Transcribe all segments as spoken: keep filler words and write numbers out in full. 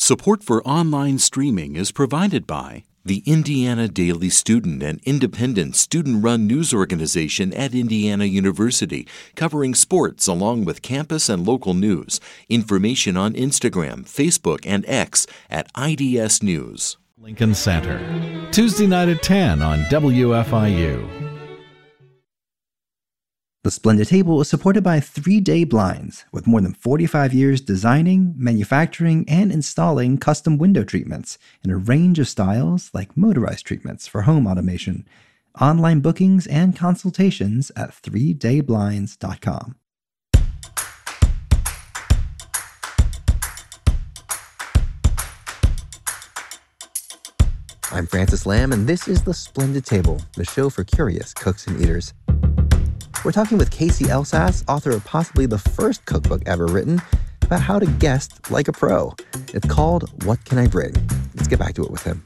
Support for online streaming is provided by the Indiana Daily Student, an independent student-run news organization at Indiana University, covering sports along with campus and local news. Information on Instagram, Facebook, and X at I D S News. Lincoln Center, Tuesday night at ten on W F I U. The Splendid Table is supported by three day Blinds, with more than forty-five years designing, manufacturing, and installing custom window treatments in a range of styles like motorized treatments for home automation. Online bookings and consultations at three day blinds dot com. I'm Francis Lamb, and this is The Splendid Table, the show for curious cooks and eaters. We're talking with Casey Elsass, author of possibly the first cookbook ever written, about how to guest like a pro. It's called What Can I Bring? Let's get back to it with him.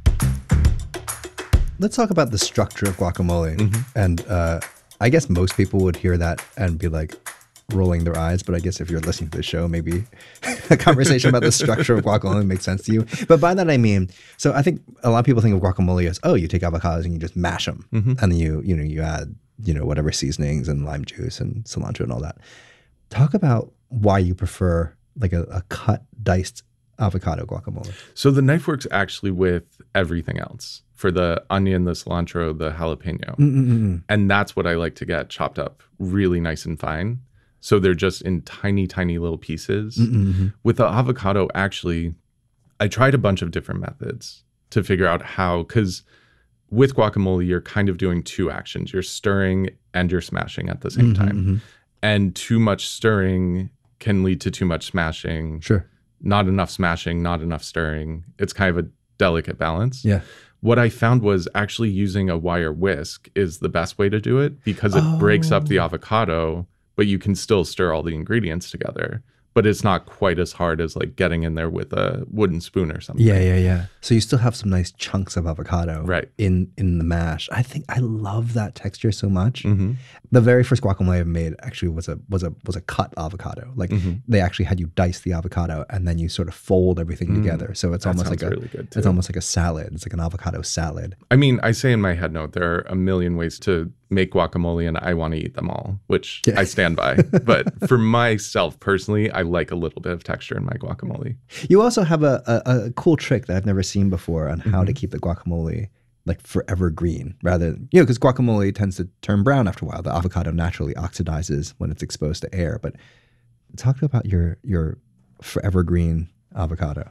Let's talk about the structure of guacamole. Mm-hmm. And uh, I guess most people would hear that and be like rolling their eyes. But I guess if you're listening to the show, maybe a conversation about the structure of guacamole makes sense to you. But by that, I mean, so I think a lot of people think of guacamole as, oh, you take avocados and you just mash them. Mm-hmm. And then you, you know, you add, you know, whatever seasonings and lime juice and cilantro and all that. Talk about why you prefer like a, a cut, diced avocado guacamole. So the knife works actually with everything else. For the onion, the cilantro, the jalapeno. Mm-mm-mm. And that's what I like to get chopped up really nice and fine. So they're just in tiny, tiny little pieces. Mm-mm-hmm. With the avocado, actually, I tried a bunch of different methods to figure out how, because with guacamole, you're kind of doing two actions. You're stirring and you're smashing at the same mm-hmm, time. Mm-hmm. And too much stirring can lead to too much smashing. Sure. Not enough smashing, not enough stirring. It's kind of a delicate balance. Yeah. What I found was actually using a wire whisk is the best way to do it because it oh. breaks up the avocado, but you can still stir all the ingredients together. But it's not quite as hard as like getting in there with a wooden spoon or something. Yeah, yeah, yeah. So you still have some nice chunks of avocado right. in in the mash. I think I love that texture so much. Mm-hmm. The very first guacamole I made actually was a was a was a cut avocado. Like mm-hmm. they actually had you dice the avocado and then you sort of fold everything mm. together. So it's that almost like a really good too. It's almost like a salad. It's like an avocado salad. I mean, I say in my head note there are a million ways to make guacamole and I want to eat them all, which yeah. I stand by. But for myself personally, I like a little bit of texture in my guacamole. You also have a, a, a cool trick that I've never seen before on how mm-hmm. to keep the guacamole like forever green rather than, you know, because guacamole tends to turn brown after a while. The avocado naturally oxidizes when it's exposed to air. But talk about your your forever green avocado.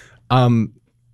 Um,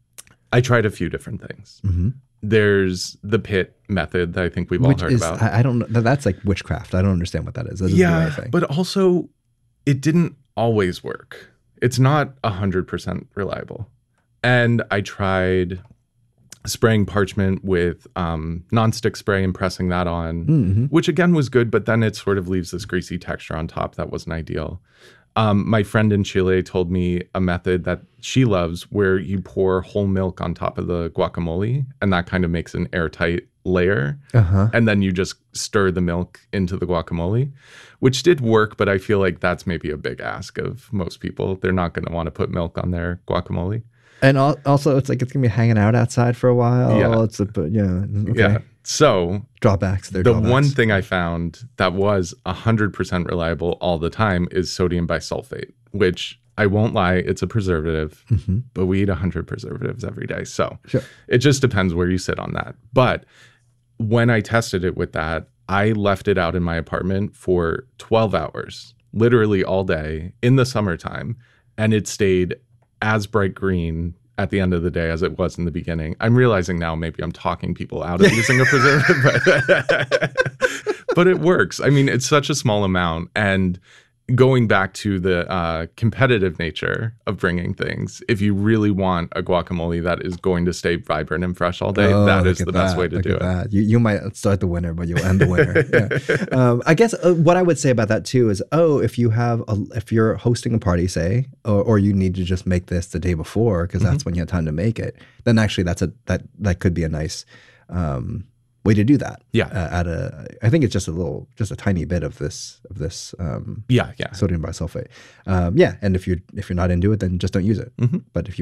I tried a few different things. Mm-hmm. There's the pit method that I think we've all Which heard is, about. I, I don't know. That's like witchcraft. I don't understand what that is. That yeah, but also it didn't always work. It's not one hundred percent reliable. And I tried spraying parchment with um, nonstick spray and pressing that on, mm-hmm. which again was good, but then it sort of leaves this greasy texture on top that wasn't ideal. Um, my friend in Chile told me a method that she loves where you pour whole milk on top of the guacamole and that kind of makes an airtight layer. Uh-huh. And then you just stir the milk into the guacamole, which did work, but I feel like that's maybe a big ask of most people. They're not going to want to put milk on their guacamole. And also it's like it's going to be hanging out outside for a while. Yeah. It's a, yeah. Okay. Yeah. So drawbacks. The drawbacks. one thing I found that was one hundred percent reliable all the time is sodium bisulfate, which I won't lie, it's a preservative, mm-hmm. but we eat one hundred preservatives every day. So sure. It just depends where you sit on that. But when I tested it with that, I left it out in my apartment for twelve hours, literally all day in the summertime, and it stayed as bright green at the end of the day as it was in the beginning. I'm realizing now maybe I'm talking people out of using a preservative, but, but it works. I mean, it's such a small amount. And going back to the uh, competitive nature of bringing things, if you really want a guacamole that is going to stay vibrant and fresh all day, oh, that is the that. best way to look do at it. That. You, you might start the winner, but you'll end the winner. yeah. um, I guess uh, what I would say about that too is, oh, if you have, a, if you're hosting a party, say, or, or you need to just make this the day before because that's mm-hmm. when you have time to make it, then actually that's a that that could be a nice um, way to do that. Yeah. Uh, at a, I think it's just a little, just a tiny bit of this, of this. Um, yeah, yeah. Sodium bisulfate. Um, yeah, and if you if you're not into it, then just don't use it. Mm-hmm. But if you